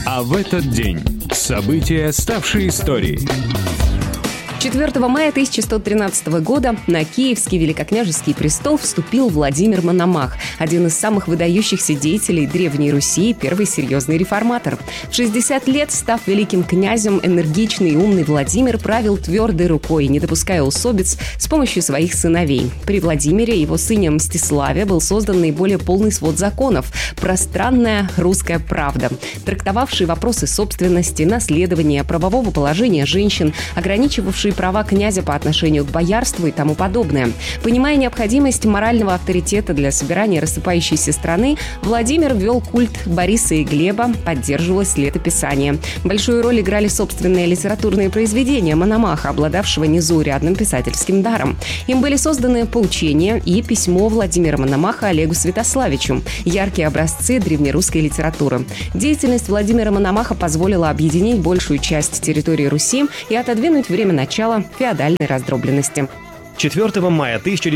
А в этот день события, ставшие историей. 4 мая 1113 года на Киевский великокняжеский престол вступил Владимир Мономах, один из самых выдающихся деятелей Древней Руси, первый серьезный реформатор. В 60 лет, став великим князем, энергичный и умный Владимир правил твердой рукой, не допуская усобиц с помощью своих сыновей. При Владимире и его сыне Мстиславе был создан наиболее полный свод законов – пространная русская правда, трактовавший вопросы собственности, наследования, правового положения женщин, ограничивавший права князя по отношению к боярству и тому подобное. Понимая необходимость морального авторитета для собирания рассыпающейся страны, Владимир ввел культ Бориса и Глеба, поддерживалось летописание. Большую роль играли собственные литературные произведения Мономаха, обладавшего незаурядным писательским даром. Им были созданы поучения и письмо Владимира Мономаха Олегу Святославичу, яркие образцы древнерусской литературы. Деятельность Владимира Мономаха позволила объединить большую часть территории Руси и отодвинуть время начала феодальной раздробленности. 4 мая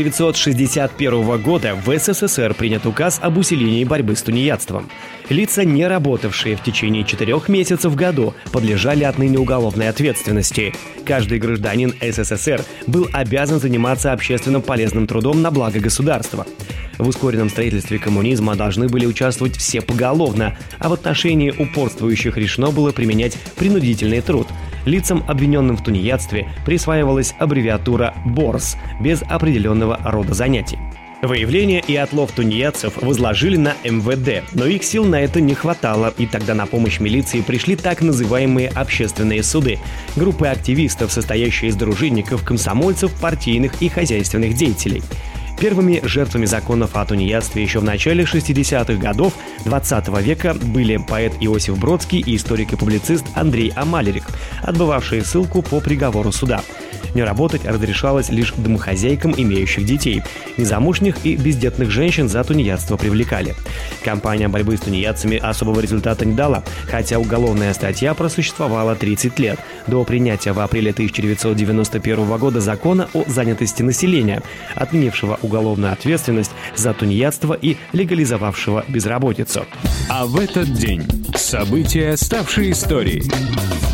1961 года в СССР принят указ об усилении борьбы с тунеядством. Лица, не работавшие в течение 4 месяцев в году, подлежали отныне уголовной ответственности. Каждый гражданин СССР был обязан заниматься общественно полезным трудом на благо государства. В ускоренном строительстве коммунизма должны были участвовать все поголовно, а в отношении упорствующих решено было применять принудительный труд. Лицам, обвиненным в тунеядстве, присваивалась аббревиатура «БОРС» без определенного рода занятий. Выявление и отлов тунеядцев возложили на МВД, но их сил на это не хватало, и тогда на помощь милиции пришли так называемые общественные суды – группы активистов, состоящие из дружинников, комсомольцев, партийных и хозяйственных деятелей. Первыми жертвами законов о тунеядстве еще в начале 60-х годов 20 века были поэт Иосиф Бродский и историк и публицист Андрей Амалерик, отбывавшие ссылку по приговору суда. Не работать разрешалось лишь домохозяйкам, имеющих детей. Незамужних и бездетных женщин за тунеядство привлекали. Кампания борьбы с тунеядцами особого результата не дала, хотя уголовная статья просуществовала 30 лет, до принятия в апреле 1991 года закона о занятости населения, отменившего уголовную ответственность за тунеядство и легализовавшего безработицу. А в этот день события, ставшие историей.